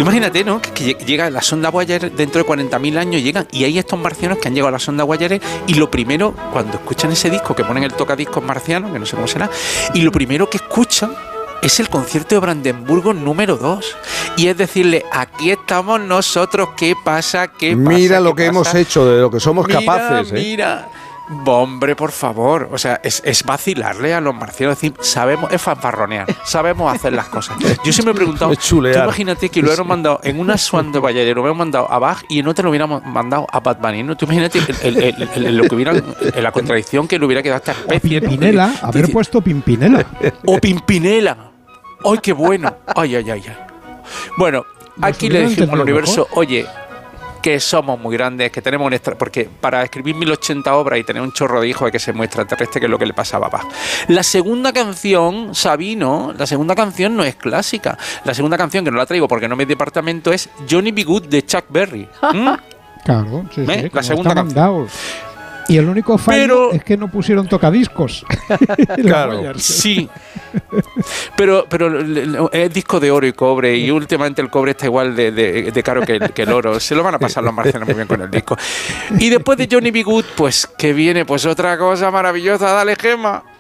imagínate, ¿no? Que llega la sonda Voyager dentro de 40.000 años, llegan y hay estos marcianos que han llegado a la sonda Voyager y lo primero, cuando escuchan ese disco, que ponen el tocadiscos marciano, que no sé cómo será, y lo primero que escuchan es el concierto de Brandenburgo número 2. Y es decirle, aquí estamos nosotros, ¿qué pasa? ¿Qué pasa? Mira lo que hemos hecho, de lo que somos capaces. Mira. Hombre, por favor, o sea, es vacilarle a los marcianos, es decir, sabemos, es fanfarronear, sabemos hacer las cosas. Yo siempre me he preguntado, tú imagínate que lo hubiéramos mandado en una sonda Voyager, lo hubiéramos mandado a Bach y en otra lo hubiéramos mandado a Bad Bunny, ¿no? Tú imagínate lo que hubiera, la contradicción que le hubiera quedado a esta especie. O Pimpinela, ¿no? Haber puesto Pimpinela. O Pimpinela. ¡Ay, qué bueno! ¡Ay, ay, ay! Bueno, aquí le dijimos al universo, oye, que somos muy grandes, que tenemos porque para escribir 1080 obras y tener un chorro de hijos hay que ser muy extraterrestre, que es lo que le pasaba a Bach. La segunda canción, Sabino, la segunda canción no es clásica. La segunda canción, que no la traigo porque no me departamento, es Johnny B. Good de Chuck Berry. Claro, sí, la segunda canción. Y el único fallo es que no pusieron tocadiscos. Claro, sí. Pero es disco de oro y cobre, y últimamente el cobre está igual de caro que el oro. Se lo van a pasar los marcianos muy bien con el disco. Y después de Johnny B. Good, pues que viene pues otra cosa maravillosa. Dale, Gemma.